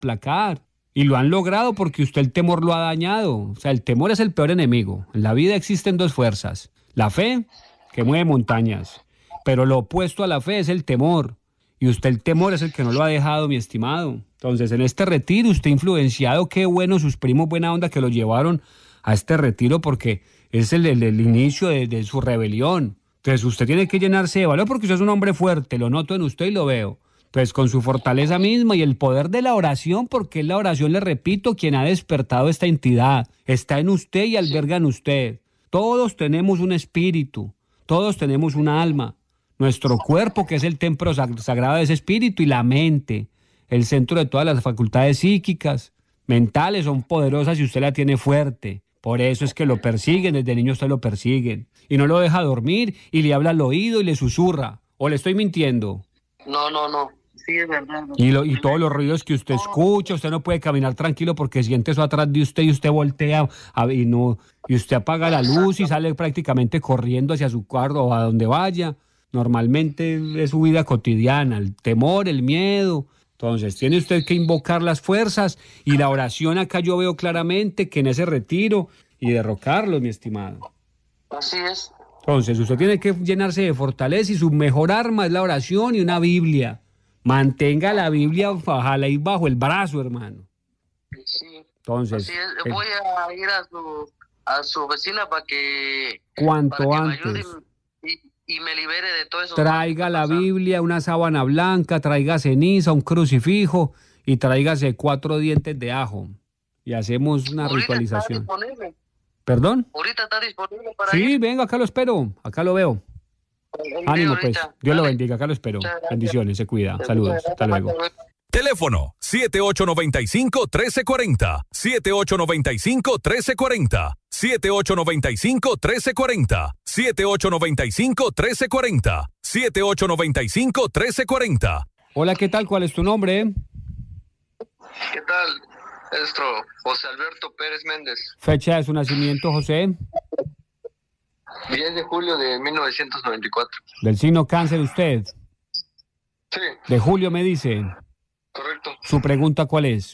aplacar. Y lo han logrado porque usted el temor lo ha dañado. O sea, el temor es el peor enemigo. En la vida existen dos fuerzas. La fe, que mueve montañas. Pero lo opuesto a la fe es el temor. Y usted el temor es el que no lo ha dejado, mi estimado. Entonces, en este retiro usted influenciado, qué bueno, sus primos buena onda que lo llevaron a este retiro porque es el inicio de su rebelión. Entonces, usted tiene que llenarse de valor porque usted es un hombre fuerte, lo noto en usted y lo veo. Pues con su fortaleza misma y el poder de la oración, porque es la oración, le repito, quien ha despertado esta entidad. Está en usted y alberga en usted. Todos tenemos un espíritu, todos tenemos un alma. Nuestro cuerpo, que es el templo sagrado de ese espíritu, y la mente, el centro de todas las facultades psíquicas, mentales, son poderosas y usted la tiene fuerte. Por eso es que lo persiguen, desde niño usted lo persiguen. Y no lo deja dormir y le habla al oído y le susurra. ¿O le estoy mintiendo? No. Sí, es verdad. Y todos los ruidos que usted escucha, usted no puede caminar tranquilo porque siente eso atrás de usted y usted voltea y usted apaga la luz y sale prácticamente corriendo hacia su cuarto o a donde vaya. Normalmente es su vida cotidiana, el temor, el miedo. Entonces tiene usted que invocar las fuerzas y la oración acá yo veo claramente que en ese retiro y derrocarlos, mi estimado. Así es. Entonces usted tiene que llenarse de fortaleza y su mejor arma es la oración y una Biblia. Mantenga la Biblia, ojalá ahí bajo el brazo, hermano. Sí. Entonces, Así es. Voy a ir a su vecina para que cuanto me antes. ayude y me libere de todo eso. Traiga la Biblia, una sábana blanca, traiga ceniza, un crucifijo y tráigase 4 dientes de ajo. Y hacemos una ritualización. ¿Está disponible? ¿Perdón? ¿Ahorita está disponible para Sí, ir? venga, acá lo espero, acá lo veo. Ánimo, pues. Dios lo bendiga, acá lo espero. Bendiciones, se cuida. Saludos, hasta luego. Teléfono 7895-1340, 7895-1340, 7895-1340, 7895-1340, 7895-1340. Hola, ¿qué tal? ¿Cuál es tu nombre? ¿Qué tal, maestro? José Alberto Pérez Méndez. Fecha de su nacimiento, José. 10 de julio de 1994. Del signo cáncer, usted. Sí, De julio, me dice. correcto. ¿Su pregunta cuál es?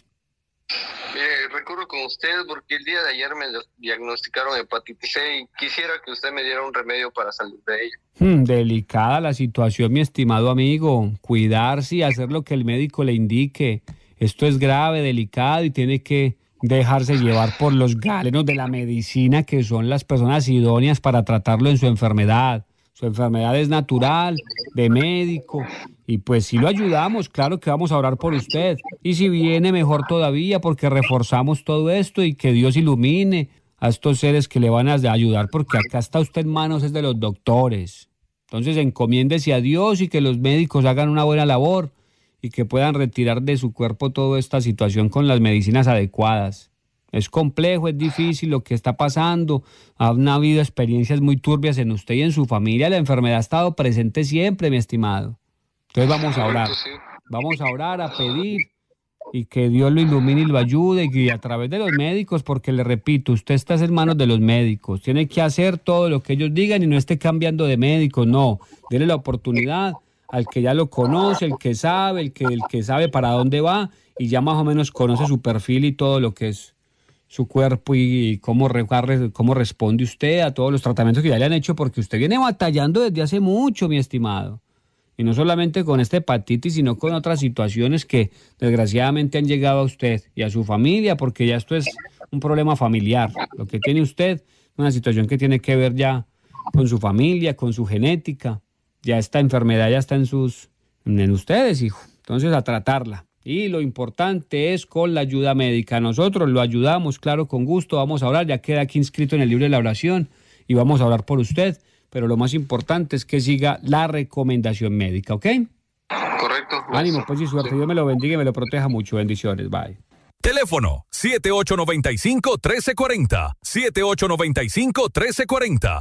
Recurro con usted porque el día de ayer me diagnosticaron hepatitis C y quisiera que usted me diera un remedio para salir de ella. Delicada la situación, mi estimado amigo. Cuidarse y hacer lo que el médico le indique. Esto es grave, delicado y tiene que dejarse llevar por los galenos de la medicina, que son las personas idóneas para tratarlo en su enfermedad. Su enfermedad es natural, de médico, y pues si lo ayudamos, claro que vamos a orar por usted. Y si viene, mejor todavía, porque reforzamos todo esto y que Dios ilumine a estos seres que le van a ayudar, porque acá está usted en manos es de los doctores. Entonces encomiéndese a Dios y que los médicos hagan una buena labor y que puedan retirar de su cuerpo toda esta situación con las medicinas adecuadas. Es complejo, es difícil lo que está pasando. Han habido experiencias muy turbias en usted y en su familia. La enfermedad ha estado presente siempre, mi estimado. Entonces vamos a orar. Vamos a orar, a pedir y que Dios lo ilumine y lo ayude y a través de los médicos, porque le repito, usted está en manos de los médicos. Tiene que hacer todo lo que ellos digan y no esté cambiando de médicos. No, dele la oportunidad al que ya lo conoce, el que sabe, el que sabe para dónde va y ya más o menos conoce su perfil y todo lo que es su cuerpo y cómo responde usted a todos los tratamientos que ya le han hecho, porque usted viene batallando desde hace mucho, mi estimado. Y no solamente con esta hepatitis, sino con otras situaciones que desgraciadamente han llegado a usted y a su familia, porque ya esto es un problema familiar. Lo que tiene usted es una situación que tiene que ver ya con su familia, con su genética. Ya esta enfermedad ya está en ustedes, hijo. Entonces, a tratarla. Y lo importante es con la ayuda médica. Nosotros lo ayudamos, claro, con gusto. Vamos a orar. Ya queda aquí inscrito en el libro de la oración y vamos a orar por usted. Pero lo más importante es que siga la recomendación médica, ¿ok? Correcto. Ánimo, pues, y suerte. Dios me lo bendiga y me lo proteja mucho. Bendiciones. Bye. Teléfono 7895-1340, 7895-1340,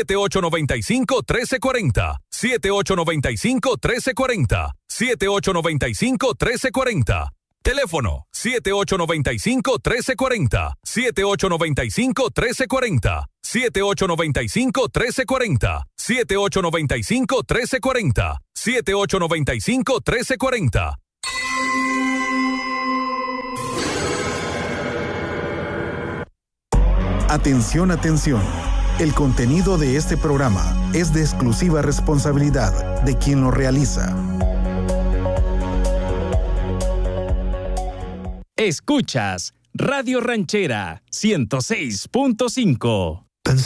7895-1340, 7895-1340, 7895-1340. Teléfono 7895-1340, 7895-1340, 7895-1340, 7895-1340, 7895-1340. Atención, atención. El contenido de este programa es de exclusiva responsabilidad de quien lo realiza. Escuchas Radio Ranchera 106.5.